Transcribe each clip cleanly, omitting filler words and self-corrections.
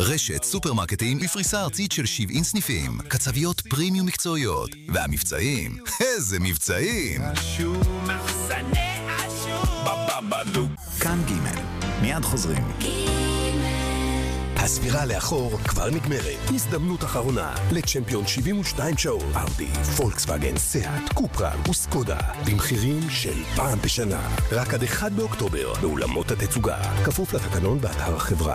רשת סופרמרקטים בפריסה ארצית של 70 סניפים, קצביות פרימיום מקצועיות, והמבצעים, איזה מבצעים! השום, מחסני השום, בבבלו. כאן ג' מיד חוזרים. הספירה לאחור כבר נגמרת. הזדמנות אחרונה לצ'מפיון 72 שעות. אאודי, פולקסווגן, סיאט, קופרה וסקודה במחירים של פעם בשנה. רק עד 1 באוקטובר באולמות התצוגה. כפוף לתקנון באתר החברה.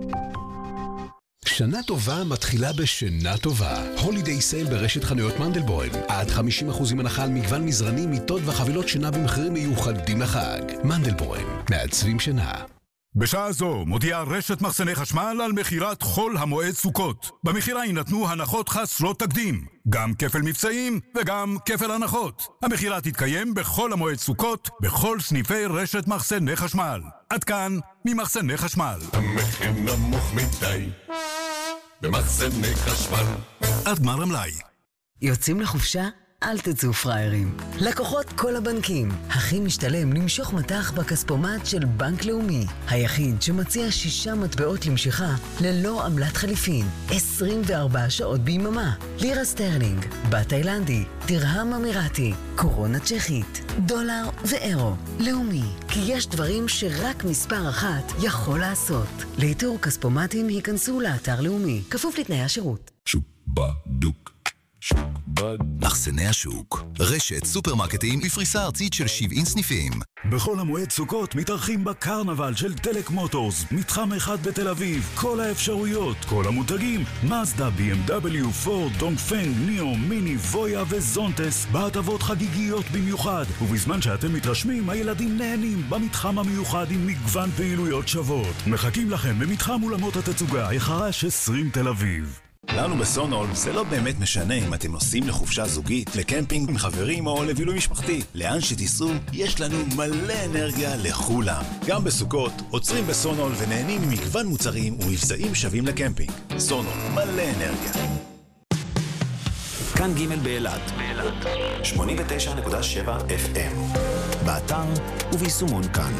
שנה טובה מתחילה בשינה טובה. הולידיי סייל ברשת חנויות מנדלבוים. עד 50% הנחה על מגוון מזרנים, מיטות וחבילות שינה במחירים מיוחדים לחג. מנדלבוים, מעצבים שינה. בשעה זו מודיעה רשת מחסני חשמל על מחירת חול המועד סוכות. במחירה יינתנו הנחות חסרות תקדים, גם כפל מבצעים וגם כפל הנחות. המחירה תתקיים בכל המועד סוכות, בכל סניפי רשת מחסני חשמל. עד כאן ממחסני חשמל. המחיר נמוך מדי במחסני חשמל. עד גמר המלאי. יוצאים לחופשה? אל תצאו פריירים. לקוחות כל הבנקים. הכי משתלם למשוך מטח בכספומט של בנק לאומי. היחיד שמציע 6 מטבעות למשיכה ללא עמלת חליפין. 24 שעות ביממה. לירה סטרלינג, בת תאילנדי, דרהם אמירתי, קורונה צ'כית, דולר ואירו. לאומי, כי יש דברים שרק מספר אחת יכול לעשות. לאיתור כספומטים היכנסו לאתר לאומי. כפוף לתנאי השירות. שוק בדוק. שוק בד. מחסני השוק, רשת סופרמרקטים בפריסה ארצית של 70 סניפים. בכל המועד סוכות מתארחים בקרנבל של טלק מוטורס, מתחם 1 בתל אביב. כל האפשרויות, כל המותגים, מזדה, BMW, פורד, דונגפנג, ניאו, מיני, וויה וזונטס, בהטבות חגיגיות במיוחד. ובזמן שאתם מתרשמים, הילדים נהנים במתחם המיוחד עם מגוון פעילויות שוות. מחכים לכם במתחם אולמות התצוגה, החרש 20 תל אביב. לנו בסונול זה לא באמת משנה אם אתם נוסעים לחופשה זוגית, לקמפינג עם חברים או לבילוי משפחתי. לאן שתיסעו, יש לנו מלא אנרגיה לכולם. גם בסוכות, עוצרים בסונול ונהנים ממגוון מוצרים ומבצעים שווים לקמפינג. סונול, מלא אנרגיה. כאן ג' באילת 89.7 FM, באתר וביישומון כאן.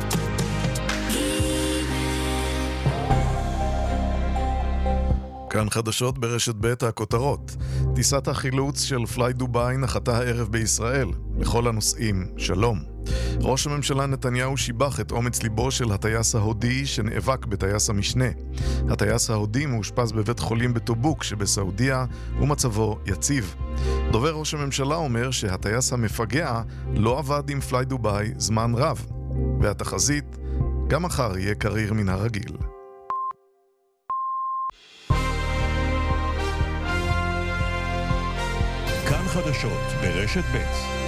כאן חדשות ברשת ב' הכותרות. טיסת החילוץ של פליי דובאי נחתה הערב בישראל. לכל הנוסעים, שלום. ראש הממשלה נתניהו שיבח את אומץ ליבו של הטייס ההודי שנאבק בטייס המשנה. הטייס ההודי מאושפז בבית חולים בטובוק שבסעודיה ומצבו יציב. דובר ראש הממשלה אומר שהטייס המפגע לא עבד עם פליי דובאי זמן רב. והתחזית, גם מחר יהיה קריר מן הרגיל. כאן חדשות ברשת ב'.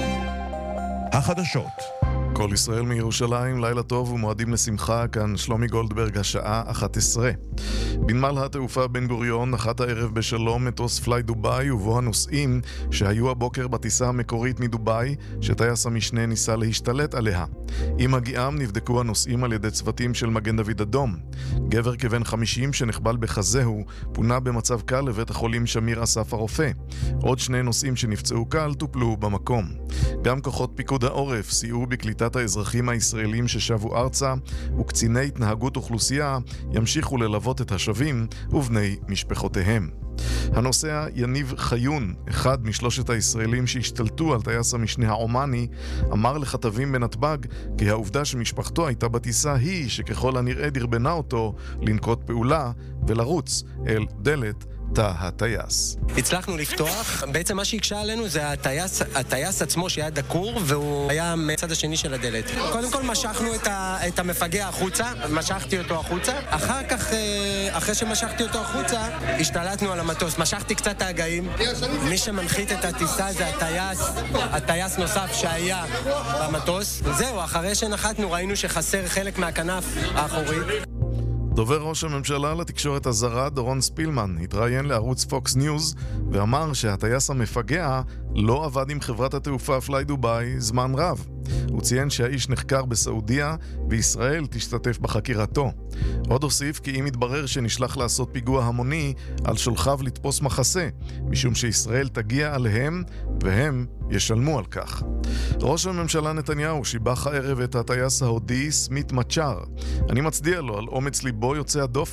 החדשות. כל ישראל מירושלים, לילה טוב ומועדים לשמחה, כאן שלומי גולדברג, השעה 11. בנמל התעופה בן גוריון נחת הערב בשלום מטוס פליי דובאי ובו הנוסעים שהיו הבוקר בטיסה המקורית מדובאי שטייס המשנה ניסה להשתלט עליה. עם הגיעם נבדקו הנוסעים על ידי צוותים של מגן דוד אדום. גבר כבן 50 שנחבל בחזהו פונה במצב קל לבית החולים שמיר אסף הרופא. עוד 2 נוסעים שנפצעו קל טופלו במקום. גם כוחות פיקוד העורף סייעו בקליטת האזרחים הישראלים ששבו ארצה, וקציני התנהגות אוכלוסייה ימשיכו ללוות את השבים ובני משפחותיהם. הנוסע יניב חיון, אחד מ3 הישראלים שהשתלטו על טייס המשנה העומני, אמר לכתבים בנתב"ג כי העובדה שמשפחתו הייתה בטיסה היא שככל הנראה דרבנה אותו לנקוט פעולה ולרוץ אל דלת תא הטייס. הצלחנו לפתוח, בעצם מה שהקשה עלינו זה הטייס עצמו שהיה דקור והוא היה מצד השני של הדלת. קודם כל משכנו את המפגע החוצה, משכתי אותו החוצה, אחר כך, אחרי שמשכתי אותו החוצה, השתלטנו על המטוס, משכתי קצת ההגאים, מי שמנחית את הטיסה זה הטייס נוסף שהיה במטוס. זהו, אחרי שנחתנו ראינו שחסר חלק מהכנף האחורית. דובר ראש הממשלה לתקשורת הזרה דורון ספילמן התראיין לערוץ פוקס ניוז ואמר שהטייס המפגע לא עבד עם חברת התעופה פליי דובאי זמן רב. הוא ציין שהאיש נחקר בסעודיה וישראל תשתתף בחקירתו. עוד הוסיף כי אם יתברר שנשלח לעשות פיגוע המוני על שולחיו לתפוס מחסה, משום שישראל תגיע עליהם והם ישלמו על כך. ראש הממשלה נתניהו שיבח הערב את הטייס ההודי סמית מצ'אר. אני מצדיע לו על אומץ ליבו יוצא הדופן.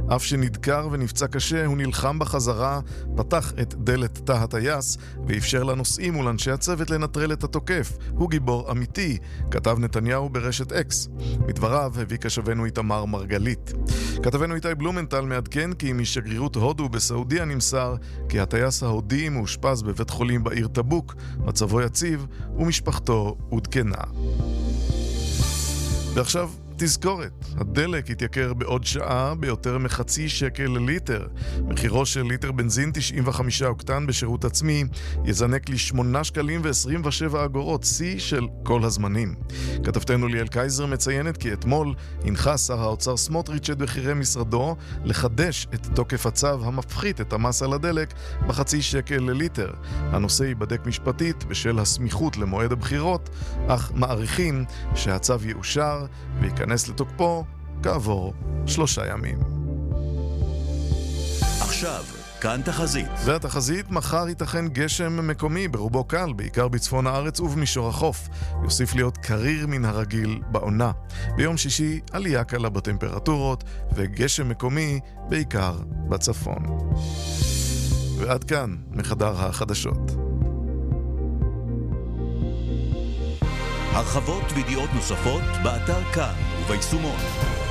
אף שנדקר ונפצע קשה, הוא נלחם בחזרה, פתח את דלת תא הטייס ואפשר לנוסעים ולאנשי הצוות לנטרל את התוקף. הוא גיבור אמיתי, כתב נתניהו ברשת אקס. מדבריו הביא כשבנו איתמר מרגלית. כתבנו איתי בלומנטל מעדכן כי משגרירות הודו בסעודיה נמסר כי הטייס ההודי מאושפז בבית חולים בעיר טבוק, מצבו יציב ומשפחתו עודכנה. ועכשיו תזכורת, הדלק יתייקר בעוד שעה ביותר מחצי שקל לליטר. מחירו של ליטר בנזין 95 אוקטן בשירות עצמי יזנק ל8 שקלים ו27 אגורות, שיא של כל הזמנים. כתבתנו ליאל קייזר מציינת כי אתמול הנחה שר האוצר סמוטריץ' את בכירי משרדו לחדש את תוקף הצו המפחית את המס על הדלק בחצי שקל לליטר. הנושא ייבדק משפטית בשל הסמיכות למועד הבחירות, אך מעריכים שהצו יאושר וייכנס לתוקפו כעבור 3 ימים. עכשיו, כאן תחזית. והתחזית, מחר ייתכן גשם מקומי ברובו קל, בעיקר בצפון הארץ ובמישור החוף. יוסיף להיות קריר מן הרגיל בעונה. ביום שישי עלייה קלה בטמפרטורות וגשם מקומי בעיקר בצפון. ועד כאן מחדר החדשות. הרחבות וידיעות נוספות באתר כאן וביישומון.